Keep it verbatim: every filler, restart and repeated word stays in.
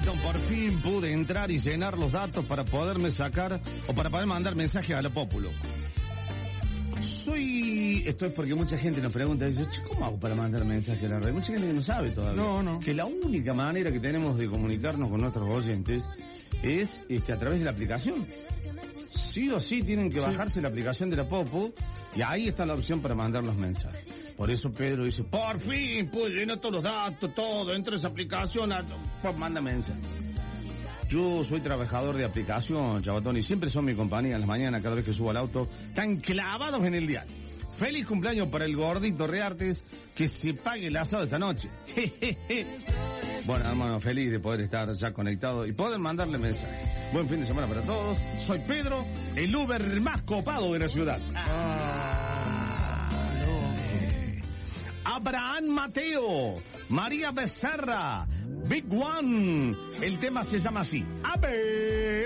Listo, por fin pude entrar y llenar los datos para poderme sacar o para poder mandar mensajes a la Pópulo. Soy... Esto es porque mucha gente nos pregunta, dice, ¿cómo hago para mandar mensajes a la red? Mucha gente que no sabe todavía. No, no. Que la única manera que tenemos de comunicarnos con nuestros oyentes es este, a través de la aplicación. Sí o sí tienen que bajarse sí. la aplicación de la Popu y ahí está la opción para mandar los mensajes. Por eso Pedro dice, por fin, pues llena todos los datos, todo, entra esa aplicación, pues manda mensajes. Yo soy trabajador de aplicación, Chabatón, y siempre son mi compañía en las mañanas, cada vez que subo al auto, están clavados en el dial. Feliz cumpleaños para el gordito Reartes, que se pague el asado esta noche. Bueno, hermano, feliz de poder estar ya conectado y poder mandarle mensajes. Buen fin de semana para todos. Soy Pedro, el Uber más copado de la ciudad. Ah, no. Abraham Mateo, María Becerra, Big One. El tema se llama así. A ver.